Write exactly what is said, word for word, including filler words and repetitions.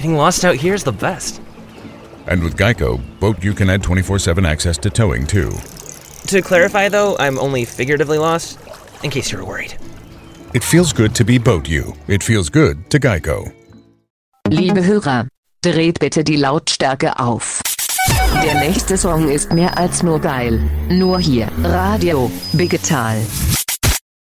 Getting lost out here is the best. And with Geico, Boat You can add twenty-four seven access to towing, too. To clarify, though, I'm only figuratively lost, in case you were worried. It feels good to be Boat You. It feels good to Geico. Liebe Hörer, dreht bitte die Lautstärke auf. Der nächste Song ist mehr als nur geil. Nur hier, Radio Digital.